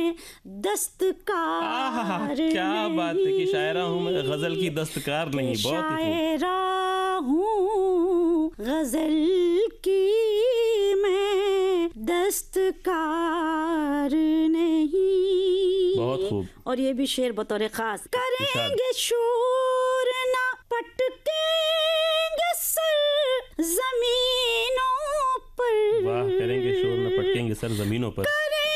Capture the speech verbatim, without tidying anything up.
मैं दस्तकार क्या बात है कि शायरा हूँ मैं, गजल की दस्तकार नहीं। बहुत ही शायरा हूँ गजल की मैं दस्तकार नहीं। बहुत खूब। और ये भी शेर बतौर खास, करेंगे शोर ना पटकेंगे सर जमीनों पर। वाह, करेंगे शोर न पटकेंगे सर जमीनों पर।